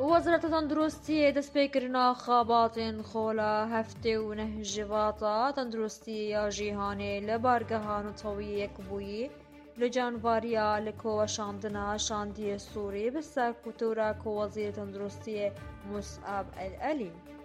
وەزارەتە تەندروستی دەستپێکردنا خاباتên خۆلا هەفتê û neh ji vata tenduristiyê ya jîhanê li bargeha Netewî Yekbûyî li canvariya li koweşandina Şandiyê Sûrî bi serkûtûra Wezîrê Tenduristiyê Mus'ab El Elî.